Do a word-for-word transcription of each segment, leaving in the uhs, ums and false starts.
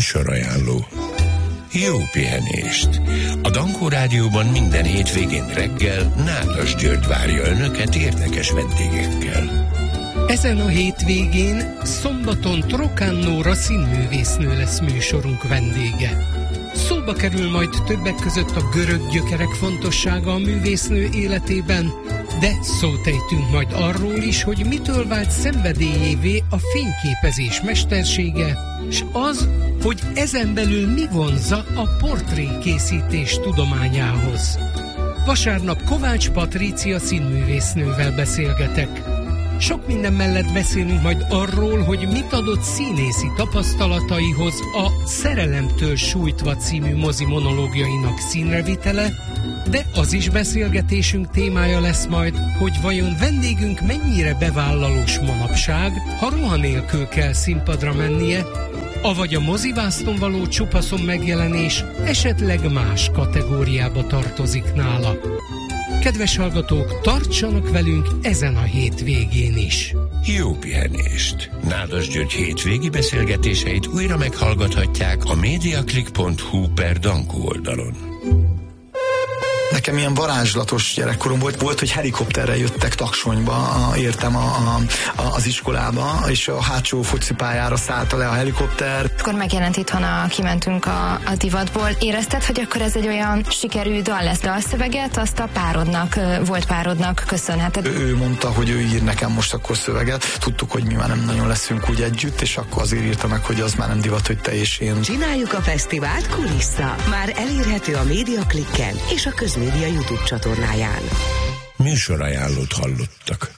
Műsorajánló. Jó pihenést! A Dankó Rádióban minden hétvégén reggel Nádas György várja önöket érdekes vendégekkel. Ezen a hétvégén szombaton Trokán Nóra színművésznő lesz műsorunk vendége. Szóba kerül majd többek között a görög gyökerek fontossága a művésznő életében, de szót ejtünk majd arról is, hogy mitől vált szenvedélyévé a fényképezés mestersége, s az, hogy ezen belül mi vonzza a portrékészítés tudományához. Vasárnap Kovács Patrícia színművésznővel beszélgetek. Sok minden mellett beszélünk majd arról, hogy mit adott színészi tapasztalataihoz a Szerelemtől sújtva című mozi monológiainak színrevitele, de az is beszélgetésünk témája lesz majd, hogy vajon vendégünk mennyire bevállalós manapság, ha ruha nélkül kell színpadra mennie, avagy a mozivászton való csupaszon megjelenés esetleg más kategóriába tartozik nála. Kedves hallgatók, tartsanak velünk ezen a hétvégén is. Jó pihenést! Nádas György hétvégi beszélgetéseit újra meghallgathatják a mediaclick pont hu per Dankó oldalon. Nekem ilyen varázslatos gyerekkorom volt, volt, hogy helikopterrel jöttek Taksonyba, a, értem a, a, a, az iskolába, és a hátsó focipályára szállta le a helikopter. Akkor megjelent itthon, a, kimentünk a, a divatból. Érezted, hogy akkor ez egy olyan sikerű dal lesz, dalszöveget, azt a párodnak, volt párodnak köszönheted? Ő, ő mondta, hogy ő ír nekem most akkor szöveget. Tudtuk, hogy mi már nem nagyon leszünk úgy együtt, és akkor azért írta meg, hogy az már nem divat, hogy te és én. Csináljuk a fesztivált kulissza. Már elérhető a Mediaclicken és a Közmédia YouTube csatornáján. Műsorajánlót hallottak.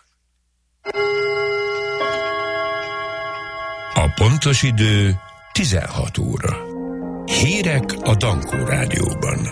A pontos idő tizenhat óra. Hírek a Dankó Rádióban.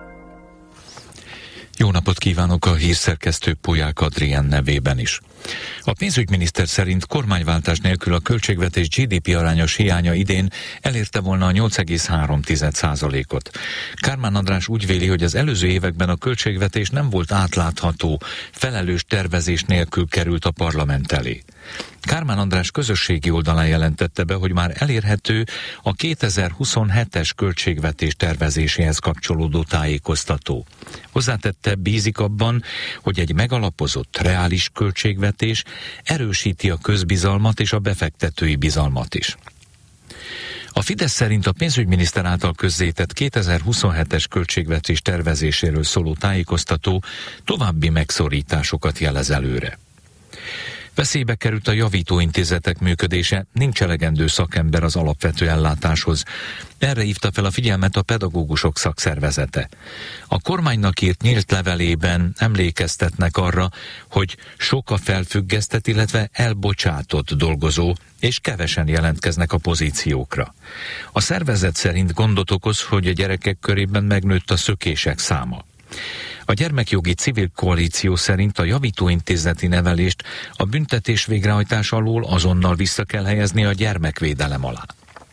Jó napot kívánok a hírszerkesztő Polyák Adrián nevében is. A pénzügyminiszter szerint kormányváltás nélkül a költségvetés gé dé pé arányos hiánya idén elérte volna a nyolc egész három százalékot. Kármán András úgy véli, hogy az előző években a költségvetés nem volt átlátható, felelős tervezés nélkül került a parlament elé. Kármán András közösségi oldalán jelentette be, hogy már elérhető a kétezer-huszonhetes költségvetés tervezéséhez kapcsolódó tájékoztató. Hozzátette, bízik abban, hogy egy megalapozott, reális költségvetés erősíti a közbizalmat és a befektetői bizalmat is. A Fidesz szerint a pénzügyminiszter által közzétett kétezer-huszonhetes költségvetés tervezéséről szóló tájékoztató további megszorításokat jelez előre. Veszélybe került a javítóintézetek működése, nincs elegendő szakember az alapvető ellátáshoz. Erre hívta fel a figyelmet a pedagógusok szakszervezete. A kormánynak írt nyílt levelében emlékeztetnek arra, hogy sok a felfüggesztett, illetve elbocsátott dolgozó, és kevesen jelentkeznek a pozíciókra. A szervezet szerint gondot okoz, hogy a gyerekek körében megnőtt a szökések száma. A Gyermekjogi Civil Koalíció szerint a javítóintézeti nevelést a büntetés végrehajtás alól azonnal vissza kell helyezni a gyermekvédelem alá.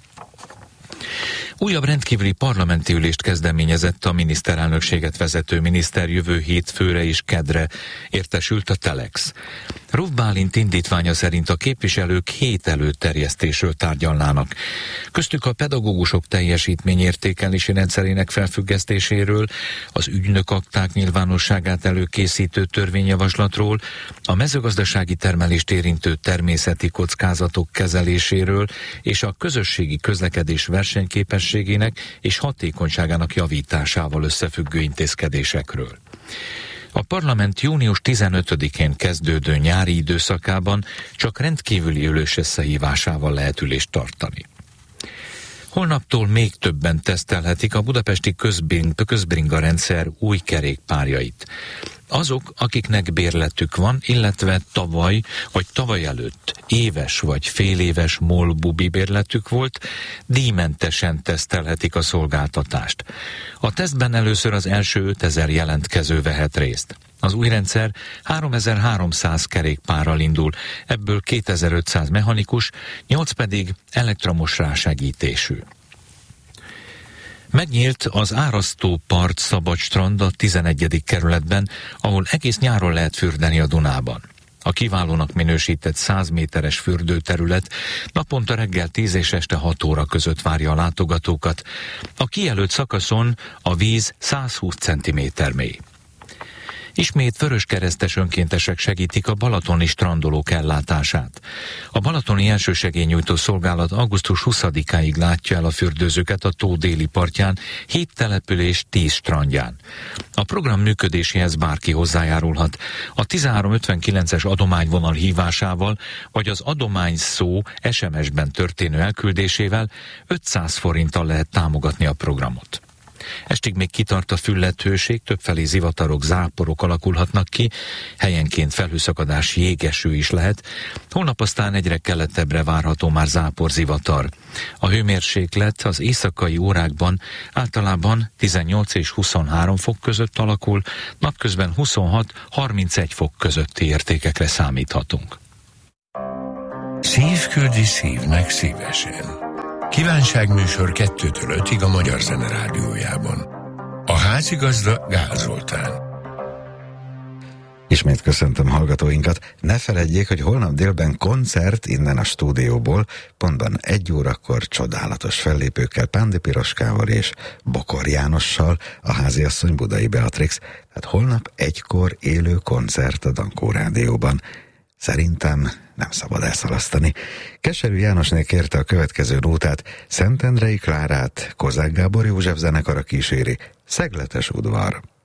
Újabb rendkívüli parlamenti ülést kezdeményezett a miniszterelnökséget vezető miniszter jövő hétfőre és kedre, értesült a Telex. Ruf Bálint indítványa szerint a képviselők hét előterjesztésről tárgyalnának. Köztük a pedagógusok teljesítményértékelési rendszerének felfüggesztéséről, az ügynökakták nyilvánosságát előkészítő törvényjavaslatról, a mezőgazdasági termelést érintő természeti kockázatok kezeléséről és a közösségi közlekedés versenyképességének és hatékonyságának javításával összefüggő intézkedésekről. A parlament június tizenötödikén kezdődő nyári időszakában csak rendkívüli ülés összehívásával lehet ülést tartani. Holnaptól még többen tesztelhetik a budapesti közbring, közbringa rendszer új kerékpárjait. Azok, akiknek bérletük van, illetve tavaly vagy tavaly előtt éves vagy féléves MOL bubi bérletük volt, díjmentesen tesztelhetik a szolgáltatást. A tesztben először az első ötezer jelentkező vehet részt. Az új rendszer háromezer-háromszáz kerékpárral indul, ebből kétezer-ötszáz mechanikus, nyolc pedig elektromos rásegítésű. Megnyílt az Árasztó part szabad strand a tizenegyedik kerületben, ahol egész nyáron lehet fürdeni a Dunában. A kiválónak minősített száz méteres fürdőterület naponta reggel tíz és este hat óra között várja a látogatókat. A kijelölt szakaszon a víz száz húsz centiméter mély. Ismét vöröskeresztes önkéntesek segítik a balatoni strandolók ellátását. A balatoni elsősegélynyújtó szolgálat augusztus huszadikáig látja el a fürdőzőket a tó déli partján, hét település tíz strandján. A program működéséhez bárki hozzájárulhat. A tizenhárom ötvenkilences adományvonal hívásával, vagy az adomány szó es em es-ben történő elküldésével ötszáz forinttal lehet támogatni a programot. Estig még kitart a fülledhőség, többfelé zivatarok, záporok alakulhatnak ki, helyenként felhőszakadás, jégeső is lehet, holnap aztán egyre keletebbre várható már záporzivatar. A hőmérséklet az éjszakai órákban általában tizennyolc és huszonhárom fok között alakul, napközben huszonhat-harmincegy fok közötti értékekre számíthatunk. Szív küldi szívnek szívesen. Kívánságműsor kettőtől ötig a Magyar Zene Rádiójában. A házigazda Gál Zoltán. Ismét köszöntöm hallgatóinkat. Ne feledjék, hogy holnap délben koncert innen a stúdióból, pontban egy órakor csodálatos fellépőkkel, Pándi Piroskával és Bokor Jánossal, a háziasszony Budai Beatrix. Tehát holnap egykor élő koncert a Dankó Rádióban. Szerintem nem szabad elszalasztani. Keserű Jánosné kérte a következő nótát, Szentendrei Klárát Kozák Gábor József zenekara kíséri, Szegletes udvar.